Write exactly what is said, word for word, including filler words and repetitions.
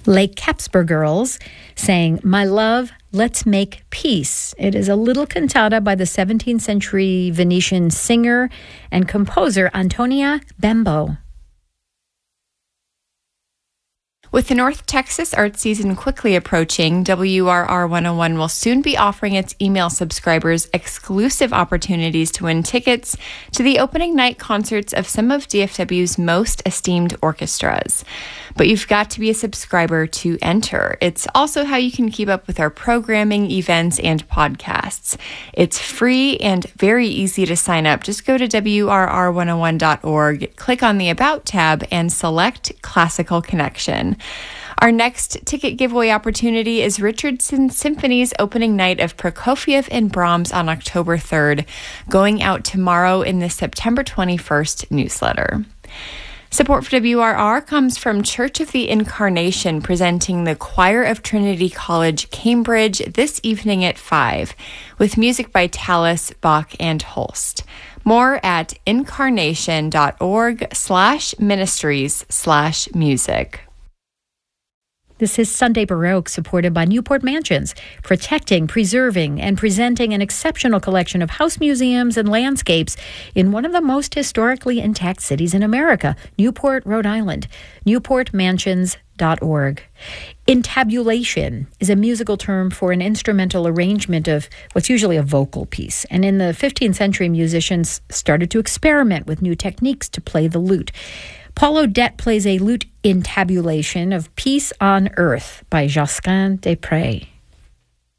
Lake Capsper Girls sang My Love, Let's Make Peace. It is a little cantata by the seventeenth century Venetian singer and composer Antonia Bembo. With the North Texas art season quickly approaching, W R R one oh one will soon be offering its email subscribers exclusive opportunities to win tickets to the opening night concerts of some of D F W's most esteemed orchestras. But you've got to be a subscriber to enter. It's also how you can keep up with our programming, events, and podcasts. It's free and very easy to sign up. Just go to W R R one oh one dot org, click on the About tab, and select Classical Connection. Our next ticket giveaway opportunity is Richardson Symphony's opening night of Prokofiev and Brahms on October third, going out tomorrow in the September twenty-first newsletter. Support for W R R comes from Church of the Incarnation, presenting the Choir of Trinity College, Cambridge, this evening at five, with music by Tallis, Bach, and Holst. More at incarnation.org slash ministries slash music. This is Sunday Baroque, supported by Newport Mansions, protecting, preserving, and presenting an exceptional collection of house museums and landscapes in one of the most historically intact cities in America, Newport, Rhode Island. newport mansions dot org. Intabulation is a musical term for an instrumental arrangement of what's usually a vocal piece. And in the fifteenth century, musicians started to experiment with new techniques to play the lute. Paul Odette plays a lute intabulation of Peace on Earth by Josquin des Prez.